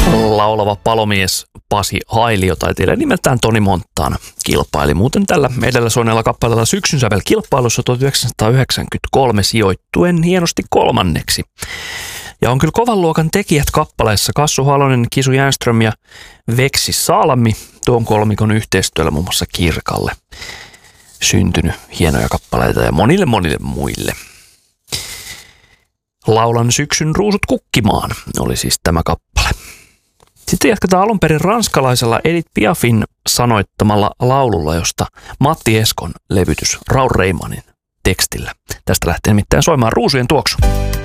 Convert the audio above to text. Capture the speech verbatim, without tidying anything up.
Laulava palomies Pasi Hailio tai tiedä nimeltään Toni Montana kilpaili muuten tällä edellä soineella kappaleella syksyn sävelkilpailussa tuhatyhdeksänsataayhdeksänkymmentäkolme sijoittuen hienosti kolmanneksi. Ja on kyllä kovan luokan tekijät kappaleessa Kassu Halonen, Kisu Jänström ja Veksi Salmi tuon kolmikon yhteistyöllä muun muassa Kirkalle syntynyt hienoja kappaleita ja monille monille muille. Laulan syksyn ruusut kukkimaan oli siis tämä kappale. Sitten jatketaan alun perin ranskalaisella Edith Piafin sanoittamalla laululla, josta Matti Eskon levytys Raul Reimanin tekstillä. Tästä lähtee nimittäin soimaan Ruusujen tuoksu.